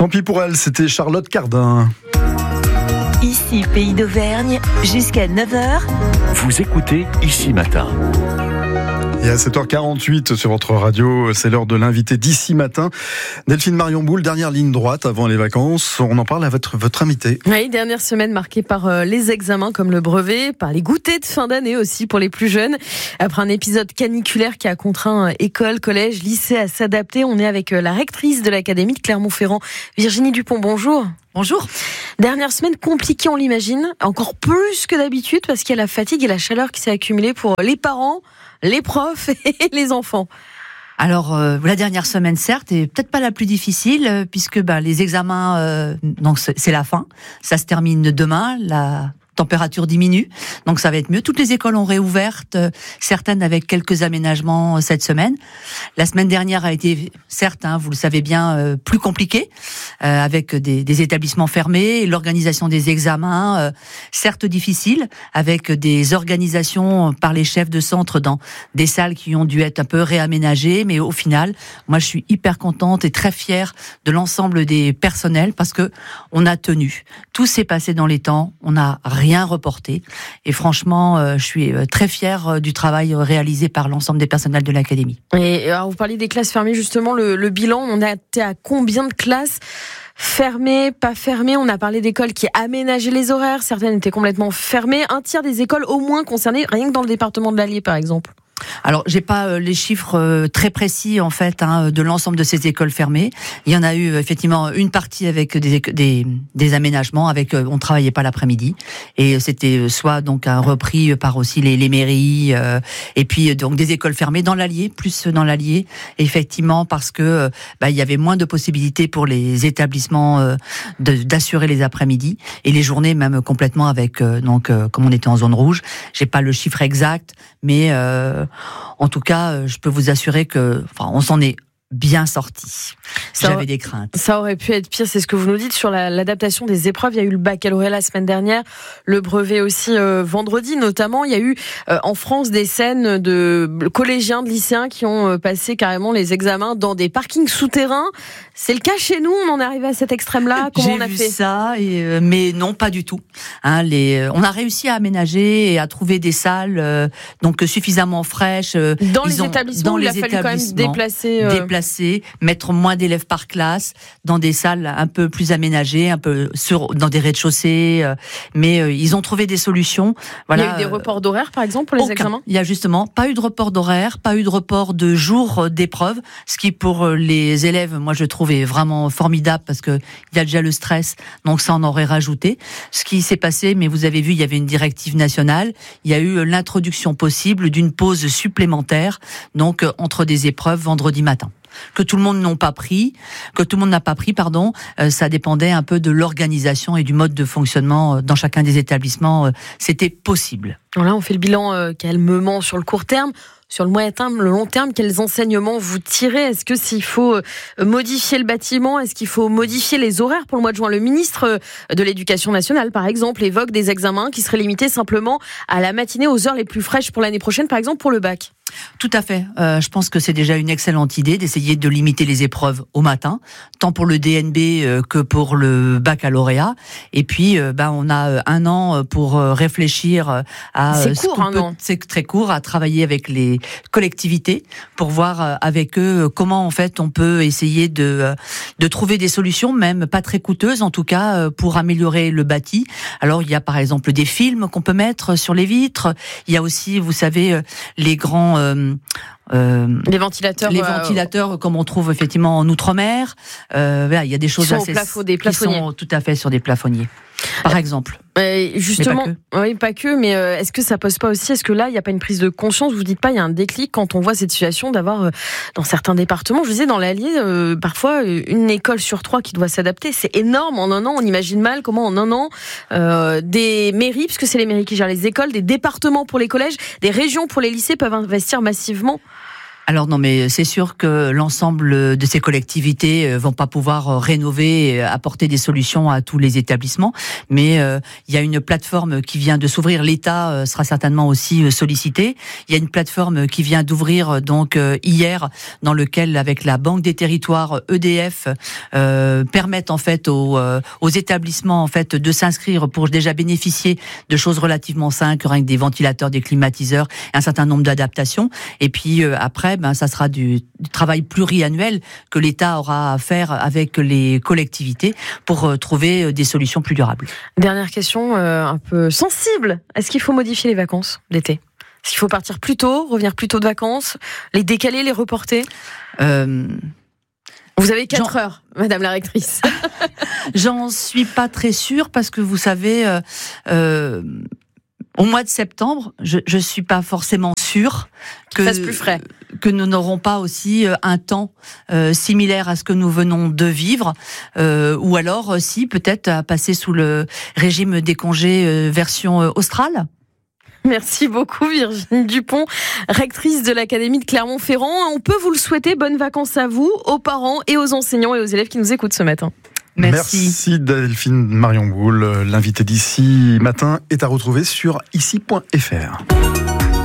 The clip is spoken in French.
Tant pis pour elle, c'était Charlotte Cardin. Ici, Pays d'Auvergne, jusqu'à 9h. Vous écoutez Ici Matin. Et à 7h48 sur votre radio, c'est l'heure de l'invité d'Ici Matin. Delphine Marion Boule, dernière ligne droite avant les vacances. On en parle à votre invité. Oui, dernière semaine marquée par les examens comme le brevet, par les goûters de fin d'année aussi pour les plus jeunes. Après un épisode caniculaire qui a contraint école, collège, lycée à s'adapter, on est avec la rectrice de l'Académie de Clermont-Ferrand, Virginie Dupont. Bonjour. Bonjour. Dernière semaine compliquée, on l'imagine, encore plus que d'habitude parce qu'il y a la fatigue et la chaleur qui s'est accumulée pour les parents, les profs et les enfants. Alors, la dernière semaine, certes, est peut-être pas la plus difficile, puisque les examens, donc c'est la fin. Ça se termine demain, la température diminue, donc ça va être mieux. Toutes les écoles ont réouvertes, certaines avec quelques aménagements cette semaine. La semaine dernière a été, certes, vous le savez bien, plus compliquée, avec des établissements fermés, l'organisation des examens, certes difficile, avec des organisations par les chefs de centre dans des salles qui ont dû être un peu réaménagées, mais au final, moi je suis hyper contente et très fière de l'ensemble des personnels parce que on a tenu. Tout s'est passé dans les temps, on n'a rien reporté. Et franchement, je suis très fière du travail réalisé par l'ensemble des personnels de l'Académie. Et alors, vous parliez des classes fermées, justement, le bilan, on a été à combien de classes fermées, pas fermées? On a parlé d'écoles qui aménageaient les horaires, certaines étaient complètement fermées. Un tiers des écoles au moins concernées, rien que dans le département de l'Allier, par exemple. Alors, j'ai pas les chiffres très précis en fait de l'ensemble de ces écoles fermées. Il y en a eu effectivement une partie avec des aménagements, avec on travaillait pas l'après-midi et c'était soit donc un repris par aussi les mairies et puis donc des écoles fermées dans l'Allier, plus dans l'Allier effectivement parce que il y avait moins de possibilités pour les établissements d'assurer les après-midi et les journées même complètement avec comme on était en zone rouge. J'ai pas le chiffre exact, mais en tout cas, je peux vous assurer on s'en est bien sorti. J'avais des craintes. Ça aurait pu être pire, c'est ce que vous nous dites sur l'adaptation des épreuves. Il y a eu le baccalauréat la semaine dernière, le brevet aussi vendredi notamment. Il y a eu en France des scènes de collégiens, de lycéens qui ont passé carrément les examens dans des parkings souterrains. C'est le cas chez nous, on en est arrivé à cet extrême-là. Comment on a fait ? J'ai vu ça, mais non, pas du tout. On a réussi à aménager et à trouver des salles donc suffisamment fraîches. Dans les établissements, il a fallu quand même déplacer, mettre moins d'élèves par classe, dans des salles un peu plus aménagées, dans des rez-de-chaussée, mais ils ont trouvé des solutions. Voilà. Il y a eu des reports d'horaire, par exemple, pour les examens ? Il y a justement pas eu de report d'horaire, pas eu de report de jour d'épreuve, ce qui pour les élèves, moi je trouve est vraiment formidable parce que il y a déjà le stress, donc ça en aurait rajouté. Ce qui s'est passé, mais vous avez vu, il y avait une directive nationale, il y a eu l'introduction possible d'une pause supplémentaire, donc entre des épreuves vendredi matin. Que tout le monde n'a pas pris, ça dépendait un peu de l'organisation et du mode de fonctionnement dans chacun des établissements. C'était possible. Là, on fait le bilan calmement sur le court terme. Sur le moyen terme, le long terme, quels enseignements vous tirez ? Est-ce que s'il faut modifier le bâtiment, est-ce qu'il faut modifier les horaires pour le mois de juin ? Le ministre de l'Éducation nationale, par exemple, évoque des examens qui seraient limités simplement à la matinée, aux heures les plus fraîches pour l'année prochaine, par exemple pour le bac. Tout à fait. Je pense que c'est déjà une excellente idée d'essayer de limiter les épreuves au matin, tant pour le DNB que pour le baccalauréat. Et puis, on a un an pour réfléchir à... C'est court, un an. C'est très court, à travailler avec les collectivités pour voir avec eux comment en fait on peut essayer de trouver des solutions, même pas très coûteuses en tout cas, pour améliorer le bâti. Alors, il y a par exemple des films qu'on peut mettre sur les vitres. Il y a aussi, vous savez, les grands... les ventilateurs comme on trouve effectivement en Outre-mer. Il y a des choses assez qui sont tout à fait sur des plafonniers, par exemple. Justement, oui, pas que, mais est-ce que ça pose pas aussi, est-ce que là, il n'y a pas une prise de conscience, vous dites pas, il y a un déclic quand on voit cette situation d'avoir, dans certains départements, je disais, dans l'Allier, parfois, une école sur 3 qui doit s'adapter, c'est énorme, en un an, on imagine mal comment en un an, des mairies, puisque c'est les mairies qui gèrent les écoles, des départements pour les collèges, des régions pour les lycées peuvent investir massivement. Alors non, mais c'est sûr que l'ensemble de ces collectivités vont pas pouvoir rénover, et apporter des solutions à tous les établissements, mais il y a une plateforme qui vient de s'ouvrir. L'État sera certainement aussi sollicité. Il y a une plateforme qui vient d'ouvrir donc hier, dans lequel, avec la Banque des Territoires, EDF, permettent en fait aux établissements en fait de s'inscrire pour déjà bénéficier de choses relativement simples, rien que des ventilateurs, des climatiseurs, un certain nombre d'adaptations. Et puis après, ça sera du travail pluriannuel que l'État aura à faire avec les collectivités pour trouver des solutions plus durables. Dernière question un peu sensible. Est-ce qu'il faut modifier les vacances d'été ? Est-ce qu'il faut partir plus tôt, revenir plus tôt de vacances, les décaler, les reporter ? Vous avez 4 heures, Madame la rectrice. J'en suis pas très sûre parce que vous savez, au mois de septembre, je suis pas forcément sûre que fasse plus frais, que nous n'aurons pas aussi un temps similaire à ce que nous venons de vivre, ou alors si peut-être à passer sous le régime des congés version australe. Merci beaucoup Virginie Dupont, rectrice de l'Académie de Clermont-Ferrand. On peut vous le souhaiter, bonnes vacances à vous, aux parents et aux enseignants et aux élèves qui nous écoutent ce matin. Merci Delphine Marion Boule. L'invité d'ici matin est à retrouver sur ici.fr.